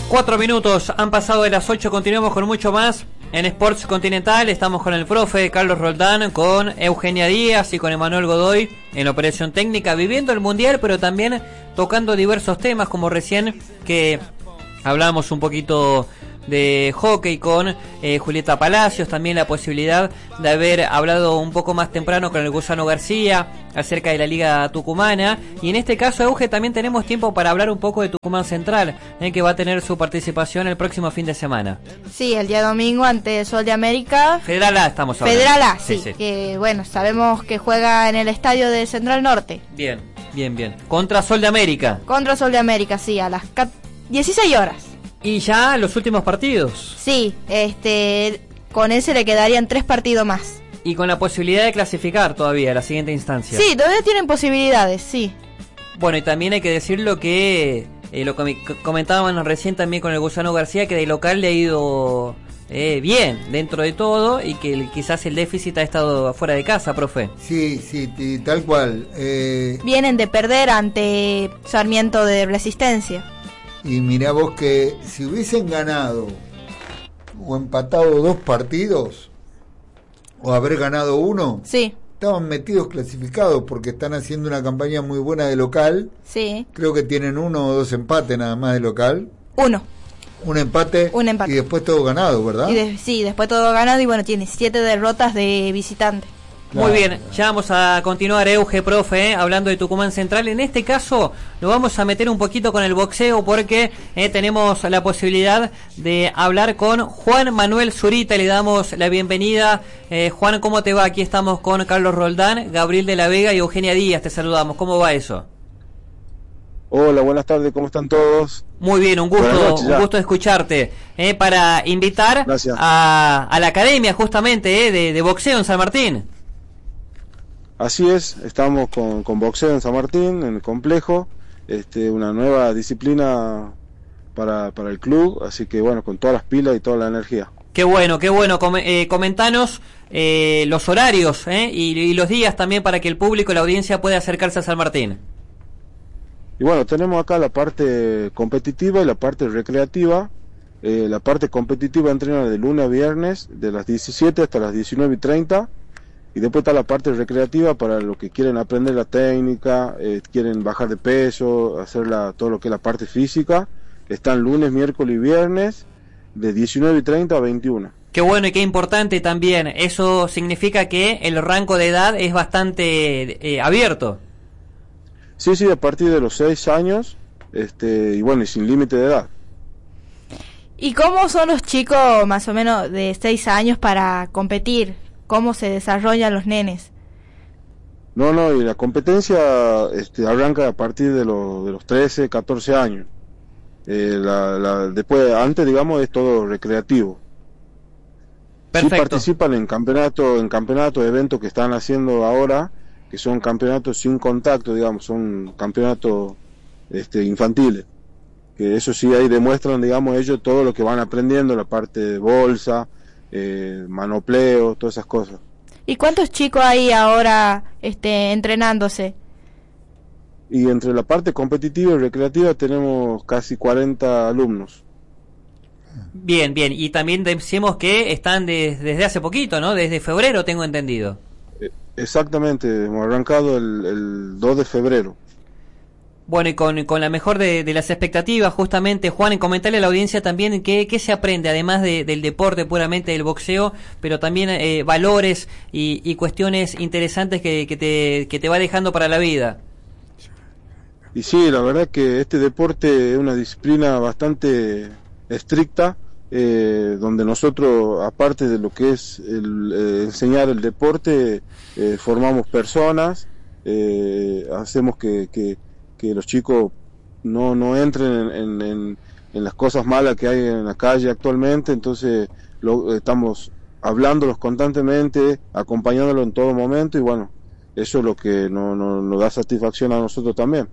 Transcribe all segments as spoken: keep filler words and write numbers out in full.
Cuatro minutos han pasado de las ocho, continuamos con mucho más en Sports Continental. Estamos con el profe Carlos Roldán, con Eugenia Díaz y con Emanuel Godoy en la operación técnica, viviendo el Mundial, pero también tocando diversos temas, como recién que hablamos un poquito de hockey con eh, Julieta Palacios, también la posibilidad de haber hablado un poco más temprano con el Gusano García acerca de la Liga Tucumana, y en este caso, Euge, también tenemos tiempo para hablar un poco de Tucumán Central, eh, que va a tener su participación el próximo fin de semana. Sí, el día domingo ante Sol de América. Federal A estamos hablando. Federal A, sí, sí, sí. Que bueno, sabemos que juega en el estadio de Central Norte. Bien, bien, bien. Contra Sol de América. Contra Sol de América, sí, a las dieciséis horas. Y ya los últimos partidos. Sí, este, con ese le quedarían tres partidos más. Y con la posibilidad de clasificar todavía a la siguiente instancia. Sí, todavía tienen posibilidades, sí. Bueno, y también hay que decirlo que eh, lo que comentábamos recién también con el Gusano García, que de local le ha ido eh, bien dentro de todo, y que el, quizás el déficit ha estado afuera de casa, profe. Sí, sí, t- tal cual. Eh... Vienen de perder ante Sarmiento de Resistencia. Y mirá vos que si hubiesen ganado o empatado dos partidos, o haber ganado uno, sí, estaban metidos clasificados, porque están haciendo una campaña muy buena de local. Sí. Creo que tienen uno o dos empates nada más de local. Uno. Un empate, Un empate. Y después todo ganado, ¿verdad? Y de, sí, después todo ganado, y bueno, tiene siete derrotas de visitante. Muy bien, ya vamos a continuar, Euge, profe, eh, hablando de Tucumán Central. En este caso nos vamos a meter un poquito con el boxeo, porque eh, tenemos la posibilidad de hablar con Juan Manuel Zurita. Le damos la bienvenida. eh, Juan, ¿cómo te va? Aquí estamos con Carlos Roldán, Gabriel de la Vega y Eugenia Díaz. Te saludamos. ¿Cómo va eso? Hola, buenas tardes, ¿cómo están todos? Muy bien, un gusto, noches, un gusto escucharte. Eh, para invitar a, a la academia justamente eh, de, de boxeo en San Martín. Así es, estamos con, con boxeo en San Martín, en el complejo, este, una nueva disciplina para, para el club, así que bueno, con todas las pilas y toda la energía. Qué bueno, qué bueno. Com- eh, comentanos eh, los horarios eh, y, y los días también, para que el público y la audiencia pueda acercarse a San Martín. Y bueno, tenemos acá la parte competitiva y la parte recreativa. Eh, la parte competitiva entrena de lunes a viernes, de las diecisiete hasta las diecinueve y treinta. Y después está la parte recreativa para los que quieren aprender la técnica, eh, quieren bajar de peso, hacer la, todo lo que es la parte física. Están lunes, miércoles y viernes, de diecinueve y treinta a veintiuna. Qué bueno y qué importante también. Eso significa que el rango de edad es bastante eh, abierto. Sí, sí, a partir de los seis años, este, y bueno, y sin límite de edad. ¿Y cómo son los chicos más o menos de seis años para competir? ¿Cómo se desarrollan los nenes? No, no, y la competencia este, arranca a partir de, lo, de los trece, catorce años. Eh, la, la, después, antes, digamos, es todo recreativo. Perfecto. Sí participan en campeonatos, en campeonatos, eventos que están haciendo ahora, que son campeonatos sin contacto, digamos, son campeonatos este, infantiles. Que eso sí, ahí demuestran, digamos, ellos todo lo que van aprendiendo, la parte de bolsa, eh, manopleo, todas esas cosas. ¿Y cuántos chicos hay ahora este, entrenándose? Y entre la parte competitiva y recreativa tenemos casi cuarenta alumnos. Bien, bien. Y también decimos que están de, desde hace poquito, ¿no? Desde febrero, tengo entendido. Eh, exactamente, hemos arrancado el, el dos de febrero. Bueno, y con, con la mejor de, de las expectativas, justamente, Juan, en comentarle a la audiencia también qué, qué se aprende, además de, del deporte puramente del boxeo, pero también eh, valores y, y cuestiones interesantes que, que, te, que te va dejando para la vida. Y sí, la verdad que este deporte es una disciplina bastante estricta, eh, donde nosotros, aparte de lo que es el, eh, enseñar el deporte, eh, formamos personas, eh, hacemos que... que que los chicos no no entren en, en, en, en las cosas malas que hay en la calle actualmente. Entonces lo, estamos hablándolos constantemente, acompañándolos en todo momento, y bueno, eso es lo que nos no, no da satisfacción a nosotros también.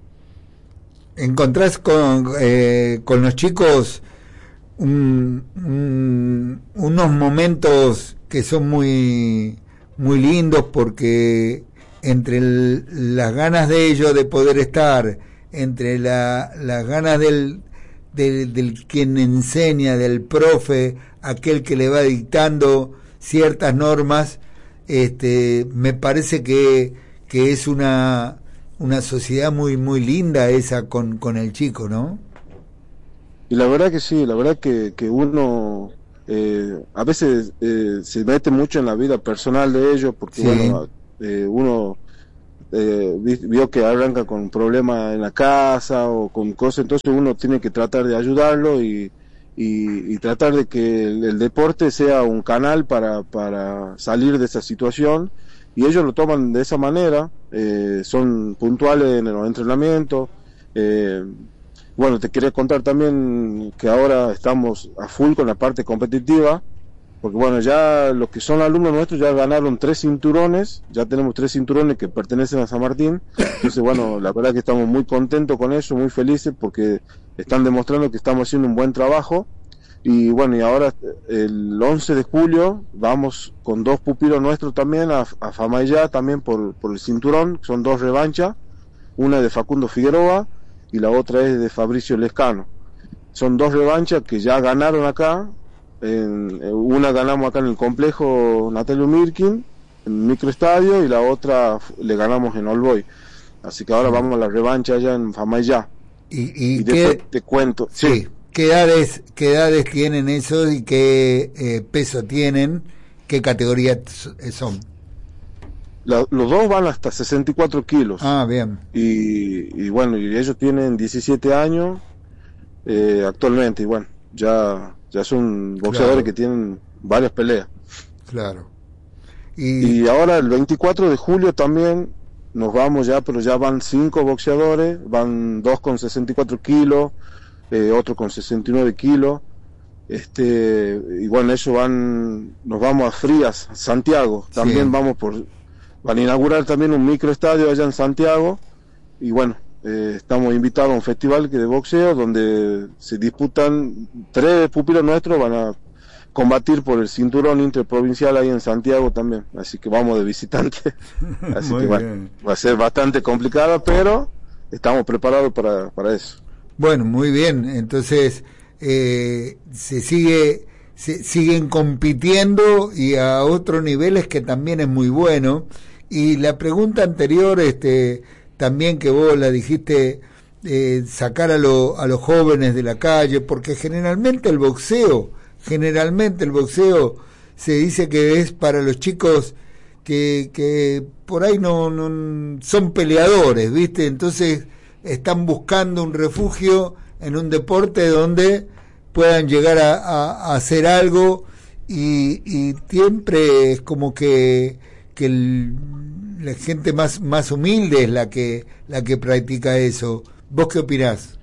¿Encontrás con, eh, con los chicos un, un, unos momentos que son muy, muy lindos, porque entre el, las ganas de ellos de poder estar, entre la, las ganas del, del, del quien enseña, del profe, aquel que le va dictando ciertas normas, este, me parece que, que es una, una sociedad muy, muy linda esa con, con el chico, ¿no? Y la verdad que sí, la verdad que, que uno eh, a veces eh, se mete mucho en la vida personal de ellos, porque sí. bueno, eh, uno eh, vio que arranca con problemas en la casa o con cosas, entonces uno tiene que tratar de ayudarlo y, y, y tratar de que el, el deporte sea un canal para, para salir de esa situación, y ellos lo toman de esa manera, eh, son puntuales en los entrenamientos. eh, Bueno, te quería contar también que ahora estamos a full con la parte competitiva, porque bueno, ya los que son alumnos nuestros ya ganaron tres cinturones, ya tenemos tres cinturones que pertenecen a San Martín, entonces bueno, la verdad que estamos muy contentos con eso, muy felices, porque están demostrando que estamos haciendo un buen trabajo, y bueno, y ahora el once de julio vamos con dos pupilos nuestros también a, a Famaillá, también por, por el cinturón, son dos revanchas, una de Facundo Figueroa, y la otra es de Fabricio Lescano. Son dos revanchas que ya ganaron acá, en, una ganamos acá en el complejo Natalio Mirkin, en el microestadio, y la otra le ganamos en Olboy. Así que ahora vamos a la revancha allá en Famaillá. Y, y, y qué, después te cuento. Sí, sí. ¿Qué edades, qué edades tienen esos y qué eh, peso tienen? ¿Qué categorías son? La, los dos van hasta sesenta y cuatro kilos. Ah, bien. Y, y bueno, y ellos tienen diecisiete años eh, actualmente, y bueno, ya, ya son boxeadores claro. que tienen varias peleas. Claro. Y, y ahora el veinticuatro de julio también nos vamos ya, pero ya van cinco boxeadores, van dos con sesenta y cuatro kilos, eh, otro con sesenta y nueve kilos. Este, y bueno, ellos van, nos vamos a Frías, Santiago, también sí. vamos por... Van a inaugurar también un microestadio allá en Santiago, y bueno, eh, estamos invitados a un festival que de boxeo donde se disputan tres pupilos nuestros, van a combatir por el cinturón interprovincial ahí en Santiago también, así que vamos de visitante. Así que bueno, va a ser bastante complicado, pero estamos preparados para, para eso. Bueno, muy bien, entonces eh, se sigue... Se, siguen compitiendo y a otros niveles, que también es muy bueno. Y la pregunta anterior, este, también que vos la dijiste, eh, sacar a, lo, a los jóvenes de la calle, porque generalmente el boxeo, generalmente el boxeo se dice que es para los chicos que, que por ahí no, no son peleadores, ¿viste? Entonces están buscando un refugio en un deporte donde puedan llegar a, a, a hacer algo, y, y siempre es como que, que el, la gente más, más humilde es la que, la que practica eso. ¿Vos qué opinás?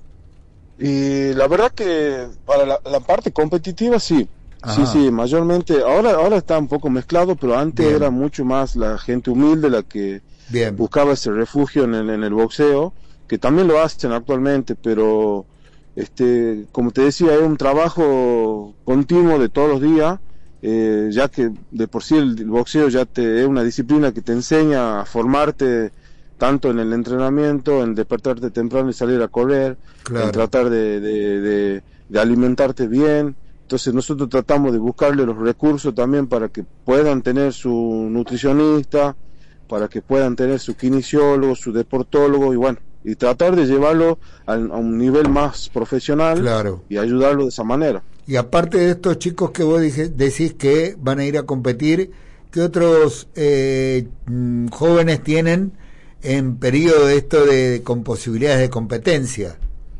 Y la verdad que para la, la parte competitiva sí, Ajá. sí, sí, mayormente, ahora, ahora está un poco mezclado, pero antes Bien. Era mucho más la gente humilde la que Bien. Buscaba ese refugio en el, en el boxeo, que también lo hacen actualmente, pero este, como te decía, es un trabajo continuo de todos los días, eh, ya que de por sí el, el boxeo ya te, es una disciplina que te enseña a formarte tanto en el entrenamiento, en despertarte temprano y salir a correr, claro. en tratar de, de, de, de alimentarte bien. Entonces nosotros tratamos de buscarle los recursos también para que puedan tener su nutricionista, para que puedan tener su kinesiólogo, su deportólogo, y bueno, y tratar de llevarlo a, a un nivel más profesional, claro. y ayudarlo de esa manera. Y aparte de estos chicos que vos dije, decís que van a ir a competir, ¿qué otros eh, jóvenes tienen en periodo de esto de, con posibilidades de competencia?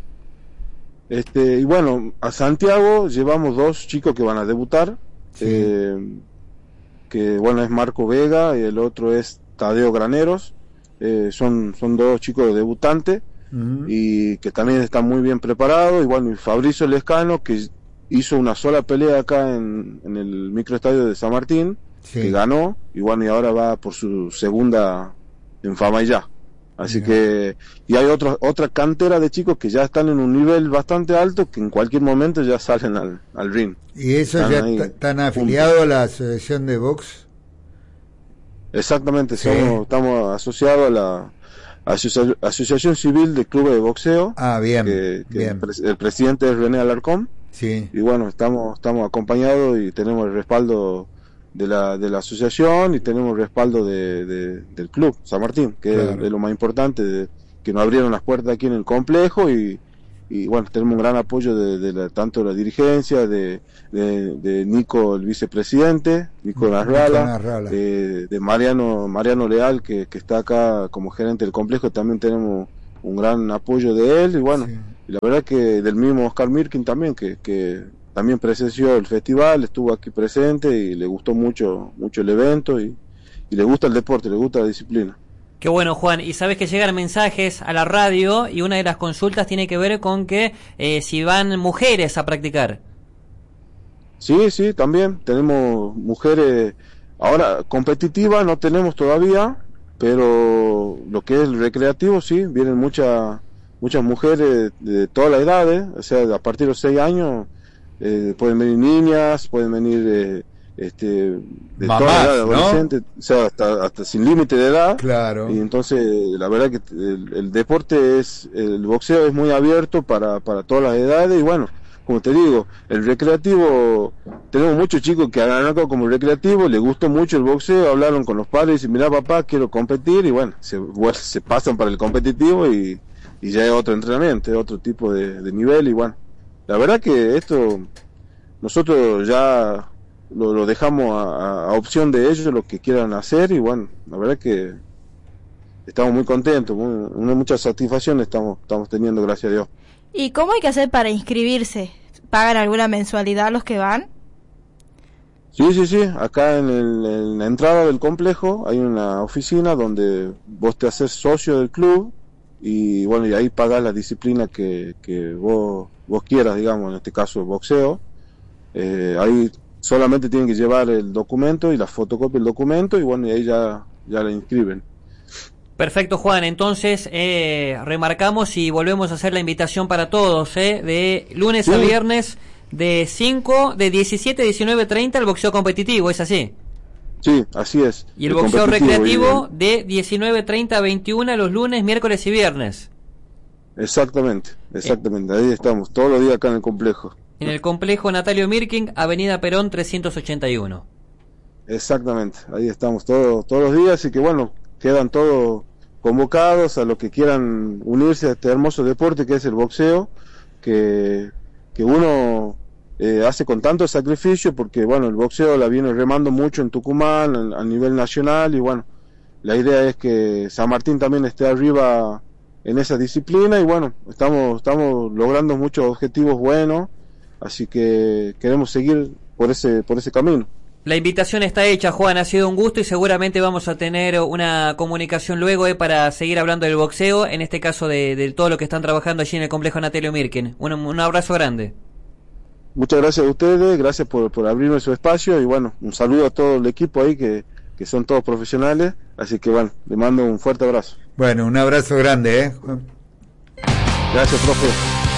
Este, y bueno, a Santiago llevamos dos chicos que van a debutar, sí. eh, que bueno, es Marco Vega y el otro es Tadeo Graneros. Eh, son, son dos chicos debutantes, uh-huh. y que también están muy bien preparados. Y bueno, y Fabricio Lescano, que hizo una sola pelea acá en, en el microestadio de San Martín, sí. que ganó, y bueno, y ahora va por su segunda en Famaillá. Así yeah. que, y hay otra, otra cantera de chicos que ya están en un nivel bastante alto, que en cualquier momento ya salen al, al ring. ¿Y esos ya están afiliados a la asociación de box? Exactamente, sí. somos, estamos asociados a la, asocia Asociación Civil de Clubes de Boxeo. Ah, bien, que, que bien. El, pres el presidente es René Alarcón. Sí. Y bueno, estamos estamos acompañados y tenemos el respaldo de la de la asociación y tenemos el respaldo de, de del club San Martín, que claro. es, es lo más importante, de, que nos abrieron las puertas aquí en el complejo y, y bueno, tenemos un gran apoyo de, de la, tanto de la dirigencia, de, de, de Nico, el vicepresidente, Nico Nasralla, de, de Mariano Mariano Leal, que, que está acá como gerente del complejo, también tenemos un gran apoyo de él, y bueno, sí. Y la verdad que del mismo Oscar Mirkin también, que, que también presenció el festival, estuvo aquí presente y le gustó mucho mucho el evento y, y le gusta el deporte, le gusta la disciplina. Qué bueno, Juan. Y sabes que llegan mensajes a la radio y una de las consultas tiene que ver con que eh, si van mujeres a practicar. Sí, sí, también tenemos mujeres. Ahora, competitivas no tenemos todavía, pero lo que es el recreativo sí, vienen muchas muchas mujeres de todas las edades, o sea, a partir de los seis años eh, pueden venir niñas, pueden venir eh, este de Mamás, toda la edad, adolescentes, ¿no? O sea, hasta, hasta sin límite de edad. Claro. Y entonces, la verdad que el, el deporte es, el boxeo es muy abierto para, para todas las edades y bueno, como te digo, el recreativo, tenemos muchos chicos que han arrancado como recreativo, les gustó mucho el boxeo, hablaron con los padres y dicen, mira papá, quiero competir, y bueno, se, bueno, se pasan para el competitivo y, y ya es otro entrenamiento, es otro tipo de, de nivel, y bueno, la verdad que esto, nosotros ya lo, lo dejamos a, a opción de ellos, lo que quieran hacer, y bueno, la verdad que estamos muy contentos, muy, muchas satisfacciones estamos, estamos teniendo, gracias a Dios. ¿Y cómo hay que hacer para inscribirse? ¿Pagan alguna mensualidad los que van? Sí, sí, sí. Acá en, el, en la entrada del complejo hay una oficina donde vos te haces socio del club y bueno, y ahí pagás la disciplina que, que vos, vos quieras, digamos, en este caso el boxeo. Eh, ahí solamente tienen que llevar el documento y la fotocopia del documento y bueno, y ahí ya, ya la inscriben. Perfecto, Juan. Entonces, eh, remarcamos y volvemos a hacer la invitación para todos, ¿eh? De lunes sí. a viernes, de cinco, de diecisiete a diecinueve treinta, el boxeo competitivo, ¿es así? Sí, así es. Y el, el boxeo recreativo y... de diecinueve treinta a veintiuno los lunes, miércoles y viernes. Exactamente, exactamente. Eh. Ahí estamos, todos los días acá en el complejo. En el complejo Natalio Mirkin, Avenida Perón trescientos ochenta y uno. Exactamente, ahí estamos todos, todos los días y que bueno, quedan todos convocados a los que quieran unirse a este hermoso deporte que es el boxeo, que, que uno eh, hace con tanto sacrificio, porque bueno, el boxeo la viene remando mucho en Tucumán, a, a nivel nacional, y bueno, la idea es que San Martín también esté arriba en esa disciplina, y bueno, estamos, estamos logrando muchos objetivos buenos, así que queremos seguir por ese, por ese camino. La invitación está hecha, Juan, ha sido un gusto y seguramente vamos a tener una comunicación luego eh, para seguir hablando del boxeo, en este caso de, de todo lo que están trabajando allí en el complejo Natalio Mirkin. Un, un abrazo grande. Muchas gracias a ustedes, gracias por, por abrirme su espacio y bueno, un saludo a todo el equipo ahí que, que son todos profesionales, así que bueno, le mando un fuerte abrazo. Bueno, un abrazo grande, ¿eh? Gracias, profe.